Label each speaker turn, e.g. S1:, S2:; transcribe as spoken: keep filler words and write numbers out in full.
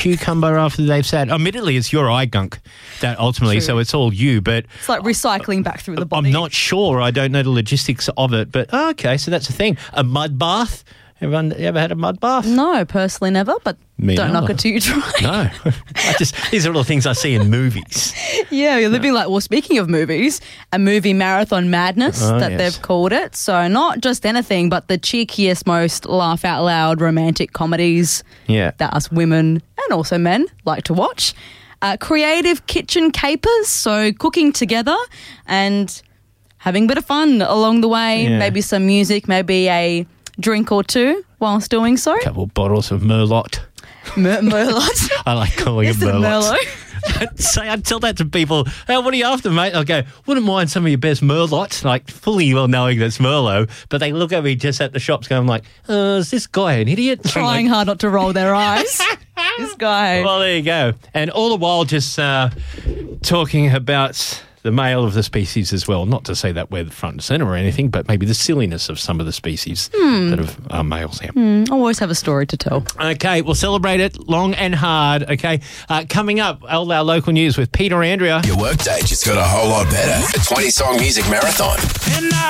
S1: cucumber after they've sat. Admittedly, it's your eye gunk that ultimately,
S2: True.
S1: so it's all you, but
S2: It's like recycling back through the body.
S1: I'm not sure. I don't know the logistics of it, but oh, okay, so that's a thing. A mud bath. Everyone ever had a mud bath?
S2: No, personally never, but
S1: Me
S2: don't
S1: neither.
S2: knock it till you try.
S1: No. I just These are all the things I see in movies.
S2: Yeah, you're living like, well, speaking of movies, a movie marathon madness
S1: Oh,
S2: that
S1: yes.
S2: they've called it. So not just anything, but the cheekiest, most laugh out loud romantic comedies
S1: Yeah.
S2: that us women and also men like to watch. Uh, creative kitchen capers, so cooking together and having a bit of fun along the way.
S1: Yeah.
S2: Maybe some music, maybe a drink or two whilst doing so.
S1: A couple of bottles of Merlot.
S2: Mer- Merlot.
S1: I like calling
S2: Is
S1: it
S2: it
S1: Merlot.
S2: Merlot?
S1: Say, I tell that to people, hey, what are you after, mate? I'll go, wouldn't mind some of your best Merlot, like fully well knowing that's Merlot, but they look at me just at the shops going like, oh, is this guy an idiot? I'm
S2: Trying
S1: like,
S2: hard not to roll their eyes. This guy.
S1: well, there you go. And all the while just uh, talking about the male of the species as well. Not to say that we're the front and centre or anything, but maybe the silliness of some of the species that have, are males here.
S2: I always have a story to tell.
S1: Okay, we'll celebrate it long and hard, okay? Uh, coming up, all our local news with Peter Andrea.
S3: Your workday just got a whole lot better. A twenty-song music marathon.
S4: And now